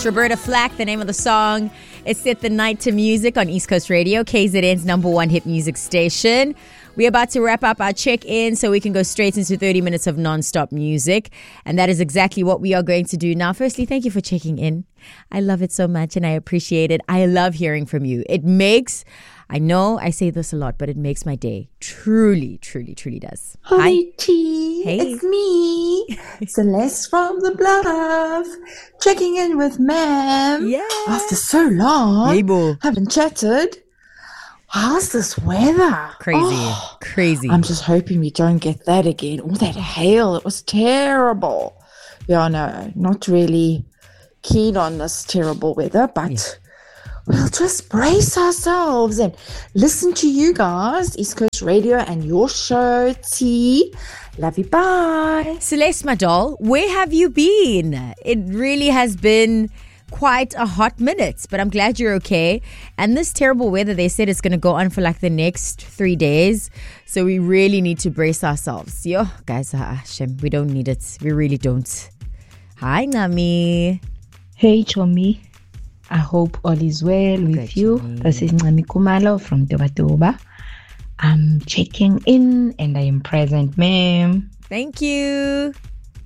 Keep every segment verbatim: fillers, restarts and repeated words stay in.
It's Roberta Flack, the name of the song. It's Set the Night to Music on East Coast Radio, K Z N's number one hit music station. We're about to wrap up our check-in so we can go straight into thirty minutes of non-stop music. And that is exactly what we are going to do now. Firstly, thank you for checking in. I love it so much and I appreciate it. I love hearing from you. It makes, I know I say this a lot, but it makes my day. Truly, truly, truly does. Hi, T. Hey. It's me, Celeste from the Bluff, checking in with ma'am. Yeah. After so long, Hey, boo. haven't chatted. How's this weather? Crazy, Oh, crazy. I'm just hoping we don't get that again. All that hail, it was terrible. Yeah, no, not really keen on this terrible weather, but Yeah. we'll just brace ourselves and listen to you guys, East Coast Radio and your show, T. Love you, bye. Celeste, my doll, where have you been? It really has been quite a hot minute, but I'm glad you're okay. And this terrible weather, they said it's going to go on for like the next three days. So we really need to brace ourselves. Yo, guys, ah, Shem, we don't need it. We really don't. Hi, Nami. Hey, Chomi. I hope all is well with Good, you. Chomi. This is Nami Kumalo from Toba Toba. I'm checking in and I am present, ma'am. Thank you.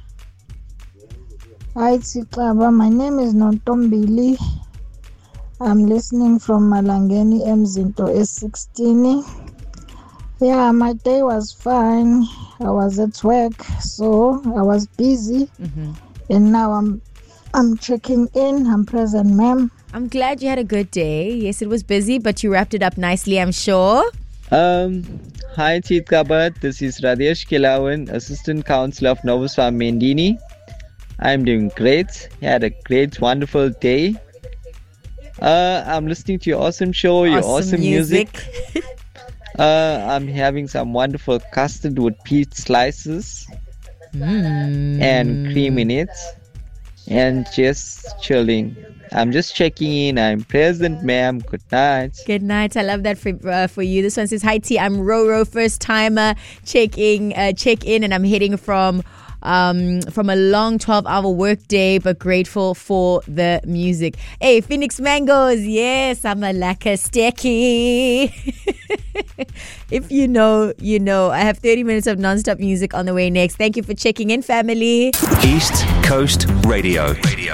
Hi, Tsikaba. My name is Nontombili. I'm listening from Malangeni Mzinto S sixteen. Yeah, my day was fine. I was at work, so I was busy. Mm-hmm. And now I'm I'm checking in. I'm present, ma'am. I'm glad you had a good day. Yes, it was busy, but you wrapped it up nicely, I'm sure. Um, hi, Chief Kabat. This is Radesh Kilawan, Assistant Councillor of Novus Farm Mendini. I'm doing great. Had a great, wonderful day. Uh, I'm listening to your awesome show, your awesome, music. uh, I'm having some wonderful custard with peach slices Mm. and cream in it, and just chilling. I'm just checking in. I'm present, ma'am. Good night. Good night. I love that for uh, for you. This one says, "Hi T, I'm Roro, first timer, checking uh, check in, and I'm heading from um from a long twelve hour work day, but grateful for the music." Hey, Phoenix Mangoes, yes, I'm a lacquer sticky. If you know, you know. I have thirty minutes of non-stop music on the way next. Thank you for checking in, family. East Coast Radio. Radio.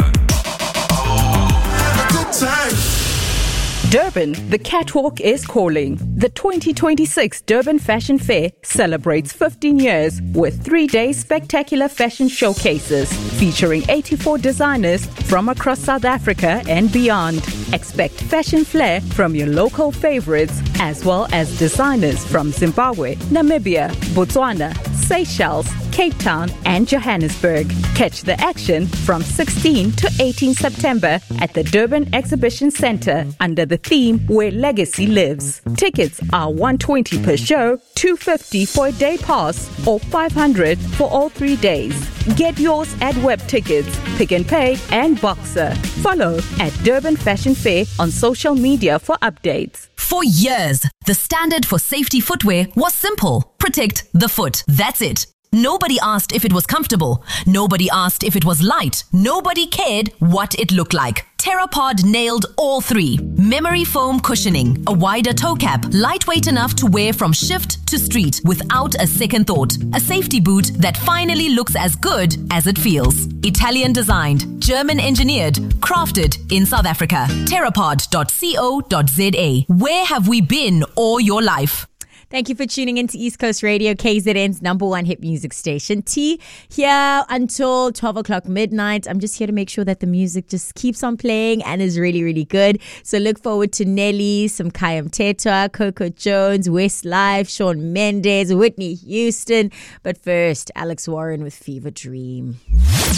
Durban, the catwalk is calling. The twenty twenty-six Durban Fashion Fair celebrates fifteen years with three-day spectacular fashion showcases featuring eighty-four designers from across South Africa and beyond. Expect fashion flair from your local favorites as well as designers from Zimbabwe, Namibia, Botswana, Seychelles, Cape Town and Johannesburg. Catch the action from sixteenth to eighteenth September at the Durban Exhibition Centre under the theme Where Legacy Lives. Tickets are one hundred twenty per show, two hundred fifty for a day pass or five hundred for all three days. Get yours at Web Tickets, Pick and Pay and Boxer. Follow at Durban Fashion Fair on social media for updates. For years, the standard for safety footwear was simple. Protect the foot. That's it. Nobody asked if it was comfortable. Nobody asked if it was light. Nobody cared what it looked like. Terrapod nailed all three. Memory foam cushioning, a wider toe cap, lightweight enough to wear from shift to street without a second thought. A safety boot that finally looks as good as it feels. Italian designed, German engineered, crafted in South Africa. terrapod dot co dot za. Where have we been all your life? Thank you for tuning in to East Coast Radio, K Z N's number one hit music station. T here until twelve o'clock midnight. I'm just here to make sure that the music just keeps on playing and is really, really good. So look forward to Nelly, some Kayam Teta, Coco Jones, Westlife, Shawn Mendes, Whitney Houston. But first, Alex Warren with Fever Dream.